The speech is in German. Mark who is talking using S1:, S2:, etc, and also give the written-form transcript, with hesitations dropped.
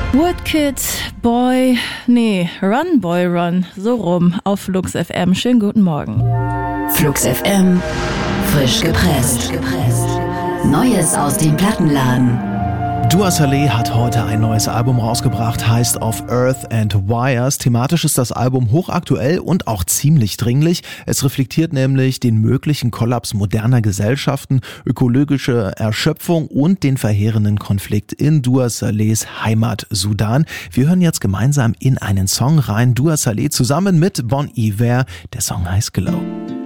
S1: Woodkid, Run Boy Run, so rum auf Flux FM. Schönen guten Morgen.
S2: Flux FM, frisch gepresst. Neues aus dem Plattenladen.
S3: Dua Saleh hat heute ein neues Album rausgebracht, heißt Of Earth and Wires. Thematisch ist das Album hochaktuell und auch ziemlich dringlich. Es reflektiert nämlich den möglichen Kollaps moderner Gesellschaften, ökologische Erschöpfung und den verheerenden Konflikt in Dua Salehs Heimat Sudan. Wir hören jetzt gemeinsam in einen Song rein. Dua Saleh zusammen mit Bon Iver. Der Song heißt Glow.